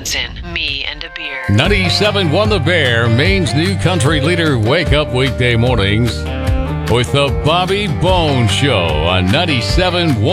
Johnson, Me and a Beer. 97.1 The Bear, Maine's new country leader. Wake up weekday mornings with the Bobby Bones Show on 97.1.